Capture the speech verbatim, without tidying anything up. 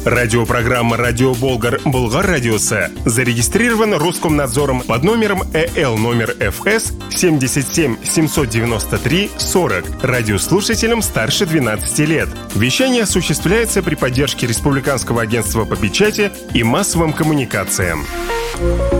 Радиопрограмма «Радио Болгар» Болгар радиосы зарегистрирована Роскомнадзором под номером Э Л номер Ф С семьдесят семь семьсот девяносто три сорок радиослушателям старше двенадцати лет. Вещание осуществляется при поддержке Республиканского агентства по печати и массовым коммуникациям.